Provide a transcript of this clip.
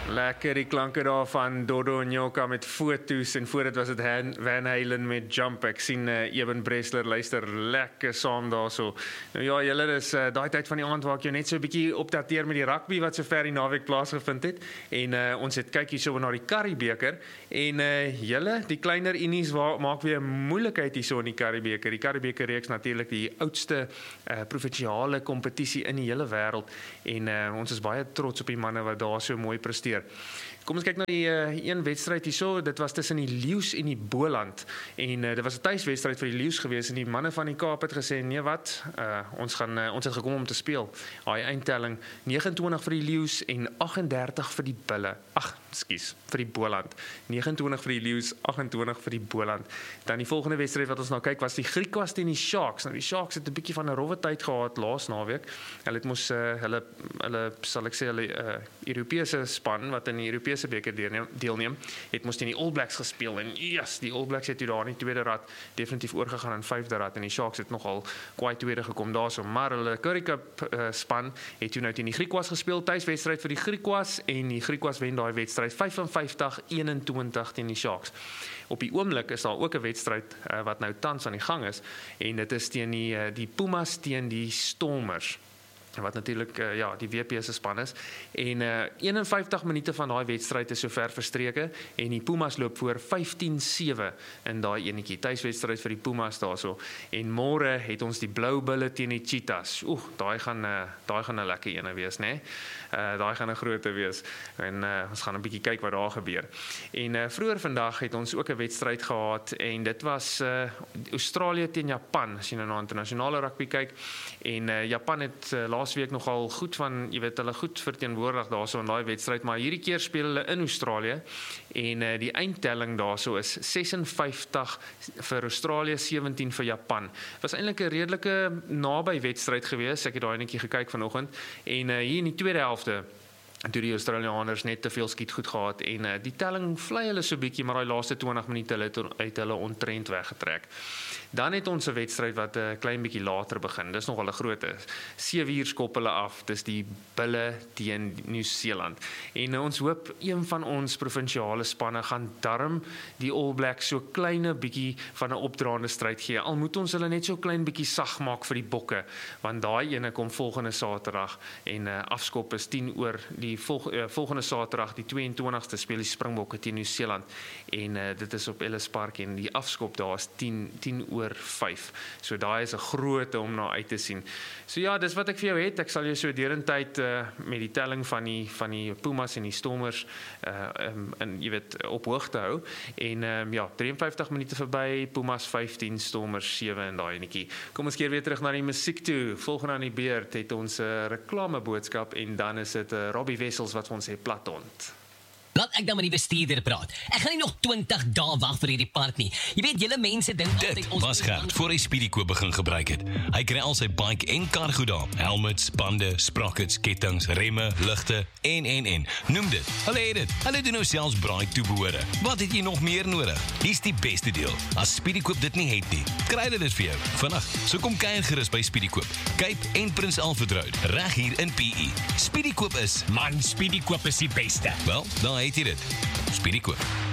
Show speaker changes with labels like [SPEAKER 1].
[SPEAKER 1] Lekker die klanke daar van Dodo en Joka met foto's en voor dit was dit Van Halen met Jump. Ek sien Eben Bressler luister lekker saam daarso. Nou ja, julle dis daai tyd van die aand waar ek jou net so 'n bietjie opdateer met die rugby wat sover die naweek plaasgevind het en ons het kyk hierso na die Curriebeeker en julle die kleiner unies maak weer moeilikheid hierso in die Curriebeeker. Die Curriebeeker reeks natuurlik die oudste provinsiale kompetisie in die hele wêreld en ons is baie trots op die manne wat daar so mooi presteer. Kom ons kyk na die een wedstryd hierso, dit was tussen die Leeu's en die Boland en dit was 'n tuiswedstryd vir die Leeu's gewees en die manne van die Kaap het gesê nee wat, ons het gekom om te speel. Daai eindtelling 29 vir die Leeu's en 38 vir die Bulle. Vir die Boland. 29 vir die Leeu's, 28 vir die Boland. Dan die volgende wedstryd wat ons nou kyk was die Griquas teen die Sharks. Nou die Sharks het 'n bietjie van 'n rowwe tyd gehad laas naweek. Hulle het mos hulle Europese span wat in die Europese beker deelneem, het mos teen die All Blacks gespeel en yes, die All Blacks het toe daar in die tweede rad definitief oorgegaan in 5de rad en die Sharks het nogal kwai tweede gekom daarso, maar hulle Currie Cup span het toe nou teen die Griquas gespeel, tuiswedstryd vir die Griquas en die Griquas wen daai wedstryd 55-21 teen die Sharks. Op die oomblik is daar ook 'n wedstryd wat nou tans aan die gang is en dit is teen die Pumas teen die Stormers. Wat natuurlik die WP se span is en 51 minute van daai wedstryd is sover verstreke en die Pumas loop voor 15-7 in daai enetjie. Tuiswedstryd vir die Pumas daarso en môre het ons die Blou Bulle teen die Cheetahs. Daai gaan 'n lekker ene wees, né? Daai gaan 'n groote wees en ons gaan 'n bietjie kyk wat daar gebeur. En vroeër vandag het ons ook 'n wedstryd gehad en dit was Australië teen Japan. As jy nou na internasionale rugby kyk en Japan het laasweek nogal goed van, jy weet, hulle goed verteenwoordig daarso in daai wedstryd, maar hierdie keer speel hulle in Australië en die eindtelling daarso is 56 vir Australië, 17 vir Japan. Was eintlik 'n redelike naby wedstryd gewees. Ek het daai netjie gekyk vanoggend en hier in die tweede helfte toe die Australianers net te veel skiet goed gehad en die telling vlei hulle so bietjie, maar daai laaste 20 minute uit hulle ontrent weggetrek. Dan het ons 'n wedstryd wat 'n klein bietjie later begin. Dis nogal 'n groot. 7 uur skop hulle af. Dis die Bulle teen Nieu-Seeland. En ons hoop een van ons provinsiale spanne gaan darm die All Blacks so kleine bietjie van 'n opdraande stryd gee. Al moet ons hulle net so klein bietjie sag maak vir die bokke, want daai ene kom volgende Saterdag en afskop is 10 oor die volgende Saterdag, die 22ste speel die Springbokke teen Nieu-Seeland en dit is op Ellis Park en die afskop daar is 10:05. So daai is 'n groote om na uit te sien. So ja, dis wat ek vir jou het. Ek sal jou so derentyd met die telling van die Pumas en die Stormers en jy weet op hoogte hou. En 53 minute verby, Pumas 15, Stormers 7 en daai enetjie. Kom ons keer weer terug na die musiek toe. Volgende aan die beurt het ons 'n reklameboodskap en dan is dit Robbie Wessels wat vir ons sê Platont.
[SPEAKER 2] Laat ek dan met die bestuurder praat. Ek gaan nie nog 20 dae wag vir hierdie part nie. Jy weet, julle mense dink
[SPEAKER 3] dit was Gert voor hy Speedykoop begin gebruik het. Hy kry al sy bike en kar goed daar. Helmets, bande, sprockets, kettings, remme, ligte en. Noem dit. Hulle het dit. Hulle doen nou selfs braai toebehore. Wat het jy nog meer nodig? Hier's die beste deel. As Speedykoop dit nie het nie, kry hulle dit vir jou. Vandag, so kom kuier gerus by Speedykoop. Cape en Prins Alfred Road, reg hier in PE. Speedykoop is,
[SPEAKER 4] Man, Speedykoop is die beste.
[SPEAKER 3] wel, daar het jy dit. Speedykoop.